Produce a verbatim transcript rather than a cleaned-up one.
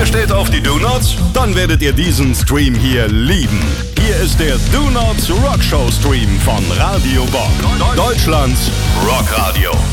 Ihr steht auf die Do-Nots? Dann werdet ihr diesen Stream hier lieben. Hier ist der Do-Nots Rock Show Stream von Radio Bob. Deutschlands Rockradio.